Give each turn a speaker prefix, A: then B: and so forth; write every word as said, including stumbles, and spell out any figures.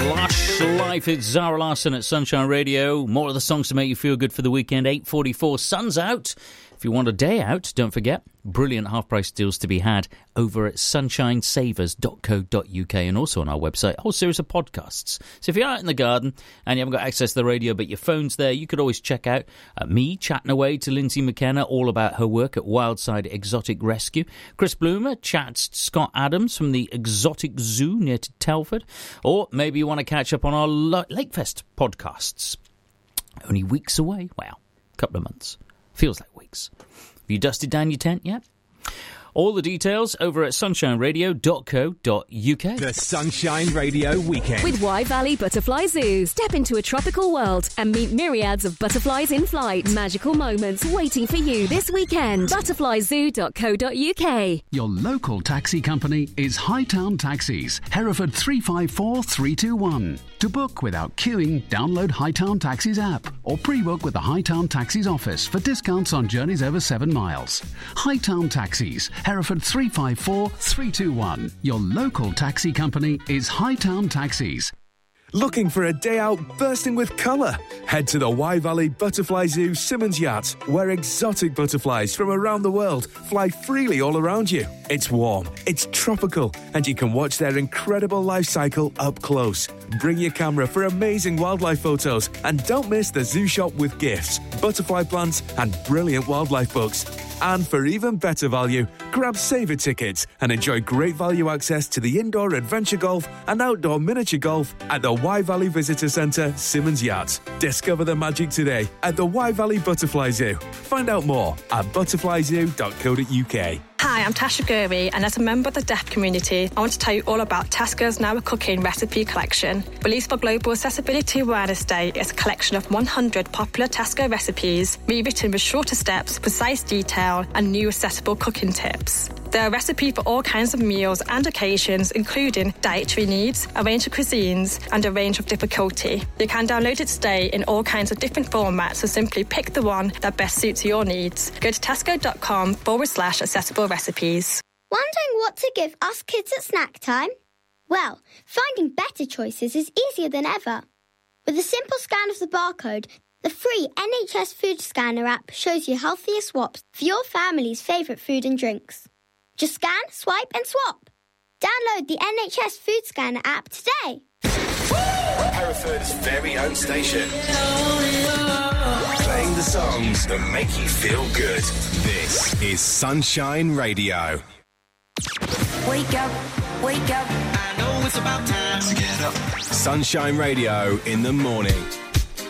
A: Lush Life, it's Zara Larsson at Sunshine Radio. More of the songs to make you feel good for the weekend. eight forty-four, sun's out. If you want a day out, don't forget, brilliant half-price deals to be had over at sunshine savers dot co dot uk and also on our website, a whole series of podcasts. So if you're out in the garden and you haven't got access to the radio but your phone's there, you could always check out uh, me chatting away to Lindsay McKenna all about her work at Wildside Exotic Rescue. Chris Bloomer chats Scott Adams from the Exotic Zoo near to Telford. Or maybe you want to catch up on our Lakefest podcasts. Only weeks away. Wow, a couple of months. Feels like weeks. Have you dusted down your tent yet? All the details over at sunshine radio dot co dot uk.
B: The Sunshine Radio Weekend.
C: With Wye Valley Butterfly Zoo. Step into a tropical world and meet myriads of butterflies in flight. Magical moments waiting for you this weekend. butterfly zoo dot co dot uk.
D: Your local taxi company is Hightown Taxis, Hereford three five four three two one. To book without queuing, download Hightown Taxis app or pre-book with the Hightown Taxis office for discounts on journeys over seven miles. Hightown Taxis, Hereford three five four three two one. Your local taxi company is Hightown Taxis.
E: Looking for a day out bursting with colour? Head to the Wye Valley Butterfly Zoo Simmons Yacht, where exotic butterflies from around the world fly freely all around you. It's warm, it's tropical, and you can watch their incredible life cycle up close. Bring your camera for amazing wildlife photos, and don't miss the zoo shop with gifts, butterfly plants, and brilliant wildlife books. And for even better value, grab saver tickets and enjoy great value access to the indoor adventure golf and outdoor miniature golf at the Wye Valley Visitor Centre, Simmons Yacht. Discover the magic today at the Wye Valley Butterfly Zoo. Find out more at butterfly zoo dot co dot uk.
F: Hi, I'm Tasha Gurry, and as a member of the deaf community, I want to tell you all about Tasca's Now a Cooking recipe collection. Released for Global Accessibility Awareness Day, it's a collection of one hundred popular Tasca recipes, rewritten with shorter steps, precise detail, and new accessible cooking tips. There are recipes for all kinds of meals and occasions, including dietary needs, a range of cuisines, and a range of difficulty. You can download it today in all kinds of different formats, so simply pick the one that best suits your needs. Go to tasco.com forward slash accessible recipes.
G: Wondering what to give us kids at snack time? Well, finding better choices is easier than ever. With a simple scan of the barcode, the free N H S Food Scanner app shows you healthier swaps for your family's favourite food and drinks. Just scan, swipe and swap. Download the N H S Food Scanner app today.
B: Hereford's very own station. Playing the songs that make you feel good. This is Sunshine Radio.
H: Wake up, wake up. I know it's about time to get up.
B: Sunshine Radio in the morning.